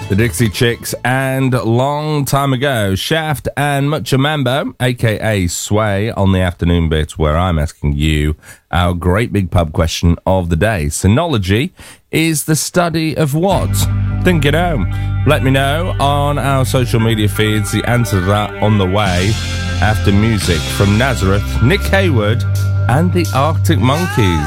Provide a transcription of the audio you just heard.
The Dixie Chicks and Long Time Ago, Shaft and Mucho Mambo, aka Sway, on the afternoon bit where I'm asking you our great big pub question of the day. Sinology is the study of what? Think it home. Let me know on our social media feeds. The answer to that on the way after music from Nazareth, Nick Hayward and the Arctic Monkeys.